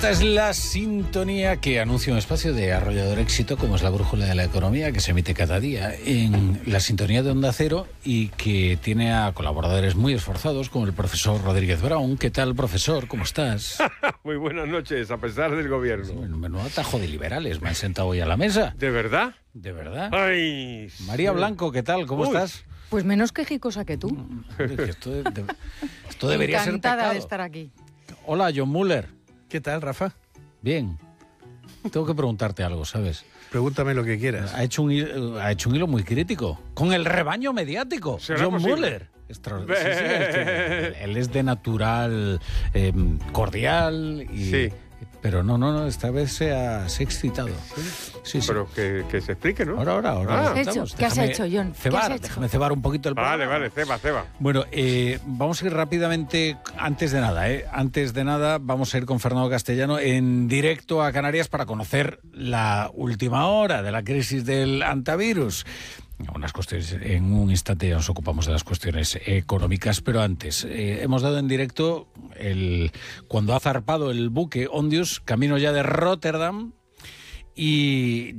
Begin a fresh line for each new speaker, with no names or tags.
Esta es la sintonía que anuncia un espacio de arrollador éxito, como es la brújula de la economía, que se emite cada día en la sintonía de Onda Cero y que tiene a colaboradores muy esforzados, como el profesor Rodríguez Brown. ¿Qué tal, profesor? ¿Cómo estás?
Muy buenas noches, a pesar del gobierno.
Menudo atajo de liberales me han sentado hoy a la mesa.
¿De verdad?
¿De verdad?
Ay,
María Blanco, ¿qué tal? ¿Cómo estás?
Pues menos quejicosa que tú.
Esto debería ser
Encantada
pecado.
de estar aquí.
Hola, John Muller.
¿Qué tal, Rafa?
Bien. Tengo que preguntarte algo, ¿sabes?
Pregúntame lo que quieras.
Ha hecho un hilo muy crítico. Con el rebaño mediático.
¿Será
John
posible?
Muller. Él es de natural cordial. Y,
Sí.
Pero no, esta vez se ha excitado. Sí.
Pero que se explique, ¿no?
Ahora.
Ah.
¿Qué has hecho? ¿Qué has hecho, John? ¿Qué
Cebar,
has hecho?
déjame cebar un poquito el programa.
Vale, ceba.
Bueno, vamos a ir rápidamente, antes de nada, vamos a ir con Fernando Castellano en directo a Canarias para conocer la última hora de la crisis del antivirus. Unas cuestiones, en un instante ya nos ocupamos de las cuestiones económicas, pero antes, hemos dado en directo cuando ha zarpado el buque Ondius, camino ya de Rotterdam, y